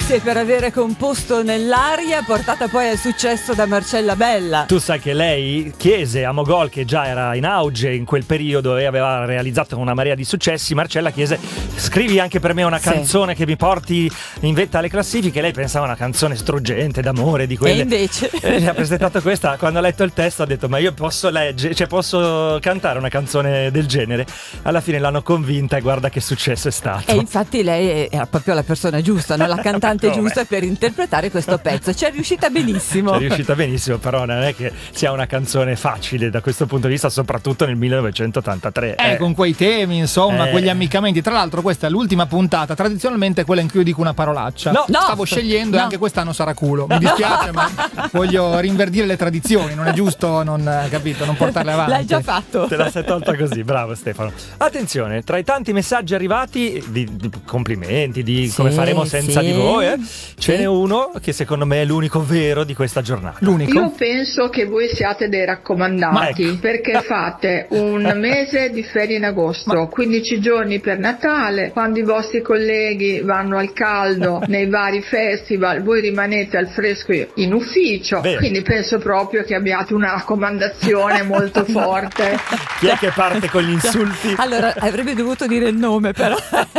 grazie per avere composto Nell'aria, portata poi al successo da Marcella Bella. Tu sai che lei chiese a Mogol, che già era in auge in quel periodo e aveva realizzato una marea di successi, Marcella chiese: scrivi anche per me una canzone che mi porti in vetta alle classifiche. Lei pensava una canzone struggente d'amore, di quelle, e invece ha presentato questa. Quando ha letto il testo ha detto: ma io posso leggere, cioè posso cantare una canzone del genere? Alla fine l'hanno convinta e guarda che successo è stato. E infatti lei era proprio la persona giusta, no? La cantante giusta per interpretare questo pezzo. Ci è riuscita benissimo. Ci è riuscita benissimo, però non è che sia una canzone facile da questo punto di vista, soprattutto nel 1983. Con quei temi, insomma, quegli ammiccamenti. Tra l'altro questa è l'ultima puntata, tradizionalmente quella in cui io dico una parolaccia. No. Stavo scegliendo e anche quest'anno sarà culo. Mi dispiace, ma voglio rinverdire le tradizioni, non è giusto non portarle avanti. L'hai già fatto. Te la sei tolta così, bravo Stefano. Attenzione, tra i tanti messaggi arrivati di complimenti, di come faremo senza di voi, ce n'è uno che secondo me è l'unico vero di questa giornata. L'unico? Io penso che voi siate dei raccomandati, perché fate un mese di ferie in agosto, 15 giorni per Natale, quando i vostri colleghi vanno al caldo nei vari festival, voi rimanete al fresco in ufficio. Bene. Quindi penso proprio che abbiate una raccomandazione molto forte. Chi è che parte con gli insulti? Allora, avrebbe dovuto dire il nome, però.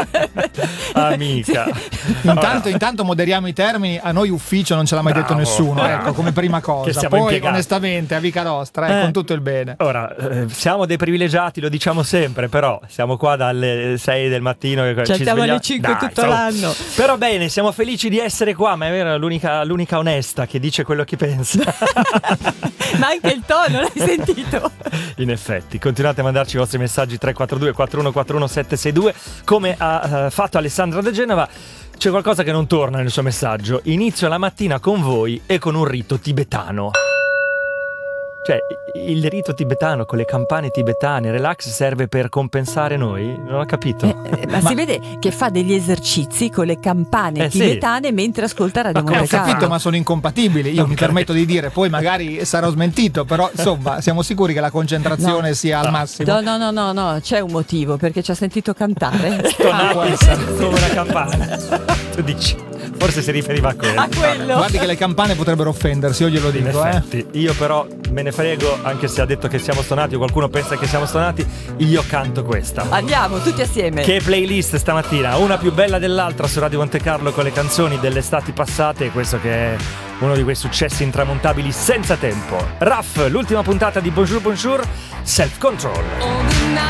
Amica. Intanto moderiamo i termini. A noi ufficio non ce l'ha mai detto nessuno, ecco, come prima cosa. Poi impiegati. Onestamente, amica nostra, con tutto il bene. Ora, siamo dei privilegiati, lo diciamo sempre, però siamo qua dalle 6 del mattino, ci stiamo alle svegliamo 5 tutto l'anno. Però bene, siamo felici di essere qua, ma è vero, l'unica onesta che dice quello che pensa. Ma anche il tono, l'hai sentito? In effetti, continuate a mandarci i vostri messaggi 342 4141 762, come ha fatto Alessandra da Genova. C'è qualcosa che non torna nel suo messaggio. Inizio la mattina con voi e con un rito tibetano. Cioè, il rito tibetano con le campane tibetane, relax, serve per compensare noi? Non ho capito. Ma si vede che fa degli esercizi con le campane tibetane mentre ascolta Radio Monte Ho capito, ma sono incompatibili. Io mi permetto di dire, poi magari sarò smentito, però insomma, siamo sicuri che la concentrazione sia al massimo. No, c'è un motivo, perché ci ha sentito cantare. Come una campana. Tu dici, forse si riferiva a quello. A quello. Guardi che le campane potrebbero offendersi, io glielo dico. In effetti, io però me ne frego, anche se ha detto che siamo stonati o qualcuno pensa che siamo stonati, io canto questa. Andiamo tutti assieme. Che playlist stamattina, una più bella dell'altra su Radio Monte Carlo con le canzoni delle estati passate, e questo che è uno di quei successi intramontabili senza tempo. Raff, l'ultima puntata di Bonjour Bonjour, Self Control.